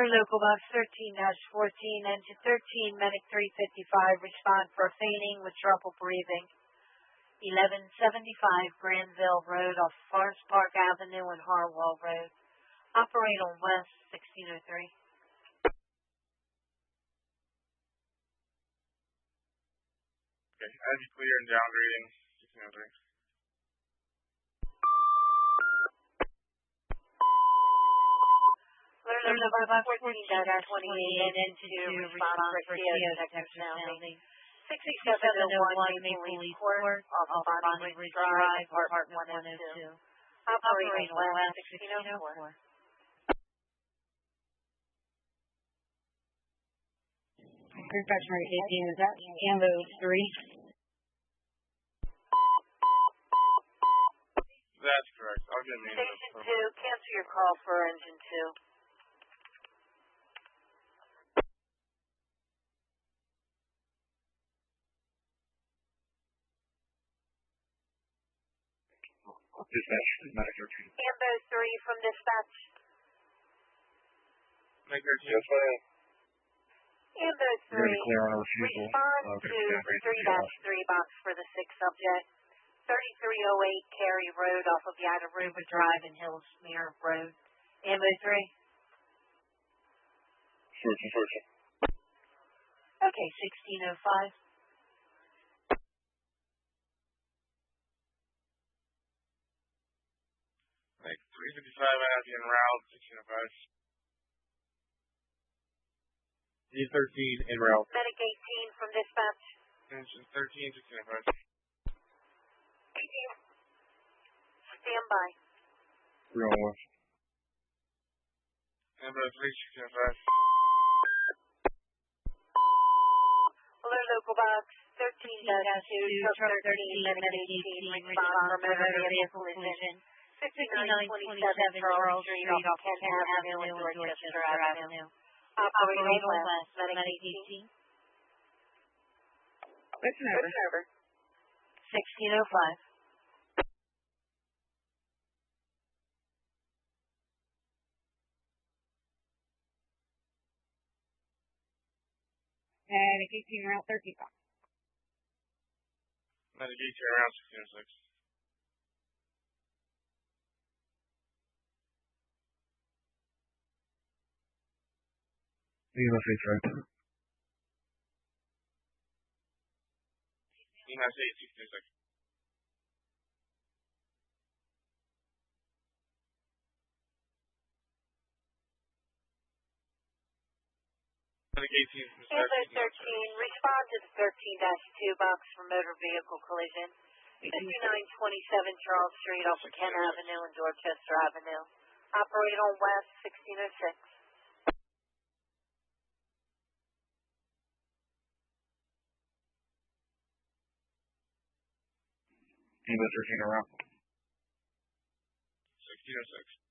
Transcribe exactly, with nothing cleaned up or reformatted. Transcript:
Alert Local Box thirteen dash fourteen, Engine thirteen, Medic three fifty-five, respond for fainting with trouble breathing. eleven seventy-five Granville Road off Forest Park Avenue and Harwell Road. Operate on West sixteen oh three. Okay, as you clear and downgrading sixteen oh three. Alert Local Box fourteen dash twenty-eight, Engine two, respond for C O detector sounding. sixty-seven oh one Maple Leaf Court, off Bonnie Ridge Drive, Apartment one oh two. Operating West sixteen oh four. Dispatcher eighteen, is that Ambo three? That's correct. I'll get an email. Station two, cancel your call for Engine two. Dispatch, Medic thirteen. Ambo three from dispatch. Medic thirteen. Yes, ma'am. Ambo You're going three, to clear on a refusal. respond Okay, to yeah, great. three dash three box for the sixth subject. thirty-three oh eight Cary Road off of Yadaruba Drive and Hillsmere Road. Ambo three. Searching, searching. Okay, sixteen oh five. Like three fifty-five out en route, sixteen oh five. D thirteen en route. Medic eighteen from dispatch. Engine thirteen, sixteen oh five. Stand by. Three on West. Ambo three, sixteen oh five. Alert Local Box thirteen dash two, Truck thirteen, Medic eighteen, respond for motor vehicle collision. fifty-nine twenty-seven Charles Street off Kent Avenue and Dorchester Avenue. Operating West, Medic eighteen. Listen over. over. sixteen oh five. Medic eighteen, route thirty-five. Medic eighteen around sixteen oh six. United States right. United States sixteen oh six. Medic eighteen from the Ambo thirteen, respond to the thirteen dash two box for motor vehicle collision. fifty-nine twenty-seven Charles Street off of Kent Avenue and Dorchester Avenue. Operate on West sixteen oh six. United thirteen around. sixteen oh six.